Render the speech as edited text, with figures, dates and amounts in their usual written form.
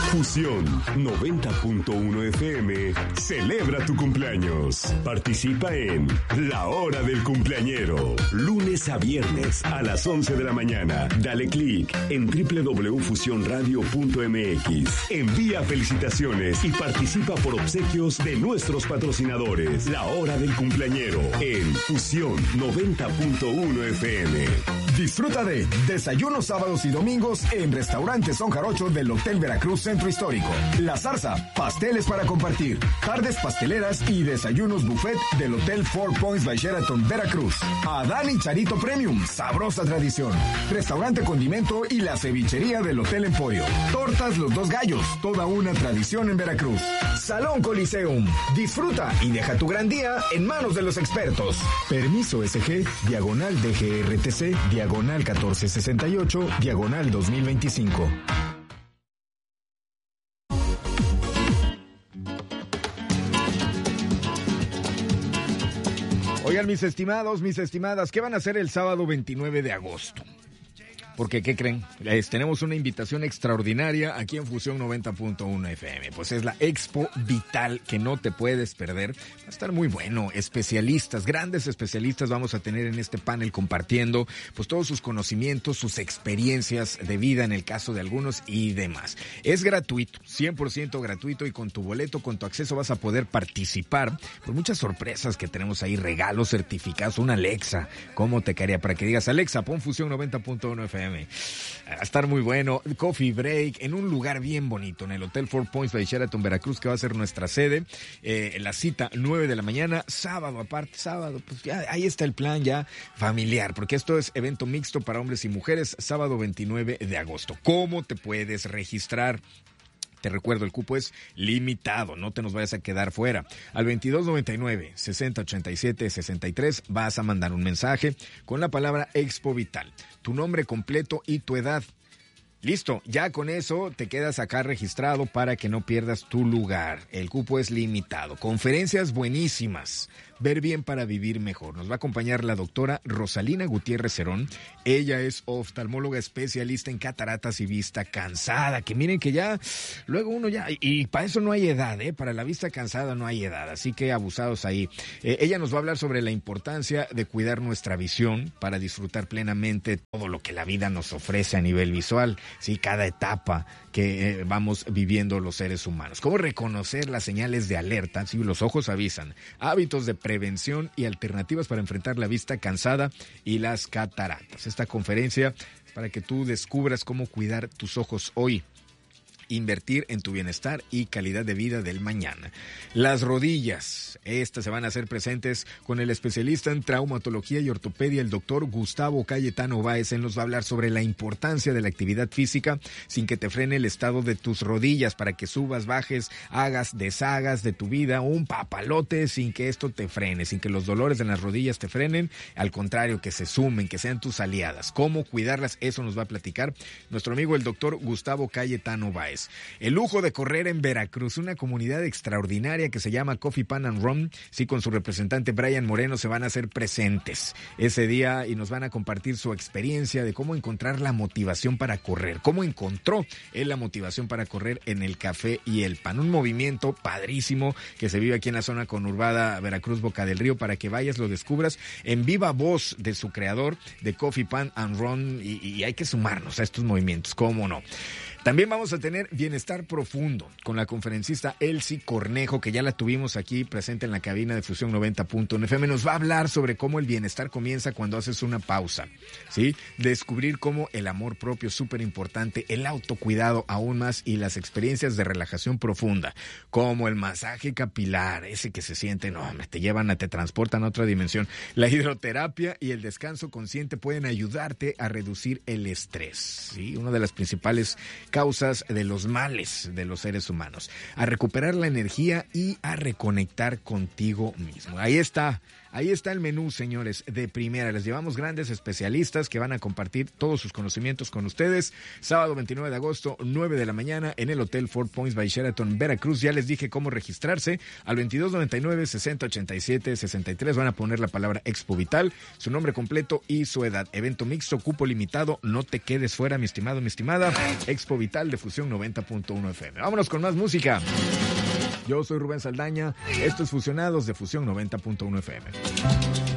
Fusión 90.1 FM celebra tu cumpleaños. Participa en La Hora del Cumpleañero. Lunes a viernes a las 11 de la mañana. Dale clic en www.fusionradio.mx. Envía felicitaciones y participa por obsequios de nuestros patrocinadores. La Hora del Cumpleañero en Fusión 90.1 FM. Disfruta de desayunos sábados y domingos en Restaurante Son Jarocho del Hotel Veracruz Centro Histórico. La Zarza, pasteles para compartir, tardes pasteleras y desayunos buffet del Hotel Four Points by Sheraton Veracruz. Adán y Charito Premium, sabrosa tradición. Restaurante Condimento y la cevichería del Hotel Emporio. Tortas Los Dos Gallos, toda una tradición en Veracruz. Salón Coliseum, disfruta y deja tu gran día en manos de los expertos. Permiso SG, diagonal DGRTC, diagonal 1468, diagonal 2025. Oigan, mis estimados, mis estimadas, ¿qué van a hacer el sábado 29 de agosto? Porque, ¿qué creen? Tenemos una invitación extraordinaria aquí en Fusión 90.1 FM. Pues es la Expo Vital, que no te puedes perder. Va a estar muy bueno. Especialistas, grandes especialistas vamos a tener en este panel compartiendo pues todos sus conocimientos, sus experiencias de vida en el caso de algunos y demás. Es gratuito, 100% gratuito, y con tu boleto, con tu acceso vas a poder participar por muchas sorpresas que tenemos ahí, regalos, certificados, una Alexa. ¿Cómo te caería para que digas, Alexa, pon Fusión 90.1 FM? Va a estar muy bueno. Coffee break en un lugar bien bonito, en el Hotel Four Points by Sheraton Veracruz, que va a ser nuestra sede. La cita 9 de la mañana, sábado aparte, sábado, pues ya ahí está el plan ya familiar, porque esto es evento mixto para hombres y mujeres, sábado 29 de agosto. ¿Cómo te puedes registrar? Te recuerdo, el cupo es limitado, no te nos vayas a quedar fuera. Al 2299-6087-63 vas a mandar un mensaje con la palabra Expo Vital, tu nombre completo y tu edad. Listo, ya con eso te quedas acá registrado para que no pierdas tu lugar. El cupo es limitado. Conferencias buenísimas. Ver bien para vivir mejor. Nos va a acompañar la doctora Rosalina Gutiérrez Cerón. Ella es oftalmóloga especialista en cataratas y vista cansada. Que miren que ya, luego uno ya, y para eso no hay edad, para la vista cansada no hay edad. Así que abusados ahí. Ella nos va a hablar sobre la importancia de cuidar nuestra visión para disfrutar plenamente todo lo que la vida nos ofrece a nivel visual. Sí, cada etapa que vamos viviendo los seres humanos. Cómo reconocer las señales de alerta, si los ojos avisan, hábitos de prevención y alternativas para enfrentar la vista cansada y las cataratas. Esta conferencia es para que tú descubras cómo cuidar tus ojos hoy, invertir en tu bienestar y calidad de vida del mañana. Las rodillas, estas se van a hacer presentes con el especialista en traumatología y ortopedia, el doctor Gustavo Cayetano Báez. Él nos va a hablar sobre la importancia de la actividad física sin que te frene el estado de tus rodillas, para que subas, bajes, hagas, deshagas de tu vida un papalote sin que esto te frene, sin que los dolores en las rodillas te frenen, al contrario, que se sumen, que sean tus aliadas. ¿Cómo cuidarlas? Eso nos va a platicar nuestro amigo el doctor Gustavo Cayetano Báez. El lujo de correr en Veracruz, una comunidad extraordinaria que se llama Coffee Pan and Run, sí, con su representante Brian Moreno se van a hacer presentes ese día y nos van a compartir su experiencia de cómo encontrar la motivación para correr, cómo encontró él la motivación para correr en el Café y el Pan, un movimiento padrísimo que se vive aquí en la zona conurbada Veracruz, Boca del Río, para que vayas, lo descubras en viva voz de su creador de Coffee Pan and Run, y hay que sumarnos a estos movimientos, ¿cómo no? También vamos a tener Bienestar Profundo con la conferencista Elsie Cornejo, que ya la tuvimos aquí presente en la cabina de Fusión 90.1 FM. Nos va a hablar sobre cómo el bienestar comienza cuando haces una pausa, ¿sí? Descubrir cómo el amor propio es súper importante, el autocuidado aún más, y las experiencias de relajación profunda, como el masaje capilar, ese que se siente, no, hombre, te transportan a otra dimensión. La hidroterapia y el descanso consciente pueden ayudarte a reducir el estrés, ¿sí? Una de las principales causas de los males de los seres humanos, a recuperar la energía y a reconectar contigo mismo. Ahí está Ahí está el menú, señores, de primera. Les llevamos grandes especialistas que van a compartir todos sus conocimientos con ustedes. Sábado 29 de agosto, 9 de la mañana, en el Hotel Four Points by Sheraton, Veracruz. Ya les dije cómo registrarse. Al 2299-6087-63 van a poner la palabra Expo Vital, su nombre completo y su edad. Evento mixto, cupo limitado. No te quedes fuera, mi estimado, mi estimada. Expo Vital de Fusión 90.1 FM. Vámonos con más música. Yo soy Rubén Saldaña. Esto es Fusionados de Fusión 90.1 FM.